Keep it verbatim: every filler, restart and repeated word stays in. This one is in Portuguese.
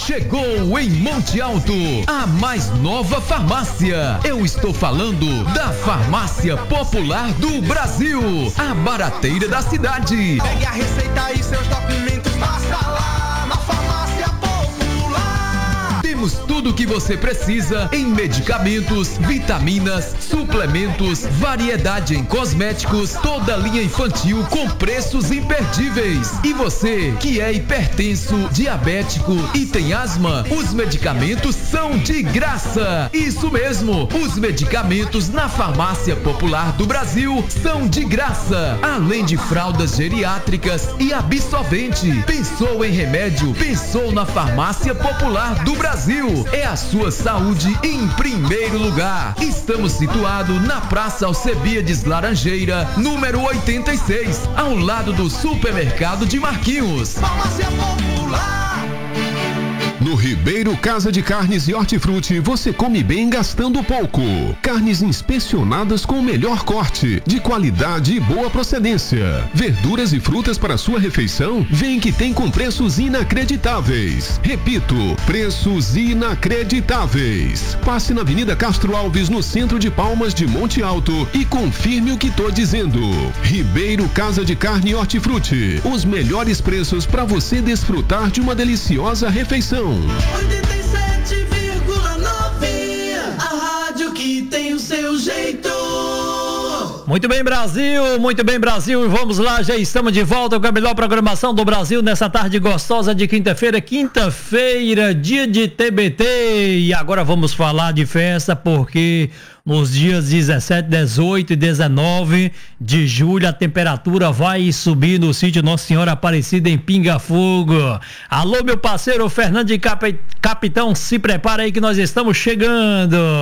Chegou em Monte Alto a mais nova farmácia. Eu estou falando da Farmácia Popular do Brasil, a barateira da cidade. Pegue a receita e seus documentos, passa lá na Farmácia Popular. Temos tudo o que você precisa em medicamentos, vitaminas, suplementos, variedade em cosméticos, toda linha infantil com preços imperdíveis. E você que é hipertenso, diabético e tem asma, os medicamentos são de graça. Isso mesmo, os medicamentos na Farmácia Popular do Brasil são de graça, além de fraldas geriátricas e absorvente. Pensou em remédio? Pensou na Farmácia Popular do Brasil. É a sua saúde em primeiro lugar. Estamos situados na Praça Alcebiades Laranjeira, número oitenta e seis, ao lado do Supermercado de Marquinhos. Farmácia Popular. No Ribeiro Casa de Carnes e Hortifruti, você come bem gastando pouco. Carnes inspecionadas com o melhor corte, de qualidade e boa procedência. Verduras e frutas para sua refeição? Vem que tem com preços inacreditáveis. Repito, preços inacreditáveis. Passe na Avenida Castro Alves, no centro de Palmas de Monte Alto, e confirme o que tô dizendo. Ribeiro Casa de Carne e Hortifruti. Os melhores preços para você desfrutar de uma deliciosa refeição. oitenta e sete vírgula nove, a rádio que tem o seu jeito. Muito bem, Brasil, muito bem, Brasil, e vamos lá, já estamos de volta com a melhor programação do Brasil nessa tarde gostosa de quinta-feira, quinta-feira, dia de T B T, e agora vamos falar de festa, porque nos dias dezessete, dezoito e dezenove de julho a temperatura vai subir no sítio Nossa Senhora Aparecida em Pinga Fogo. Alô, meu parceiro Fernando de Cap... Capitão, se prepara aí que nós estamos chegando.